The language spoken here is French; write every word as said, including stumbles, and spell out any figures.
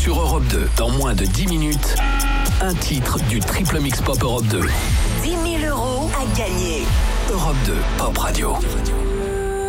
sur Europe deux. Dans moins de dix minutes, un titre du Triple Mix Pop Europe deux. dix mille euros à gagner. Europe deux, Pop Radio.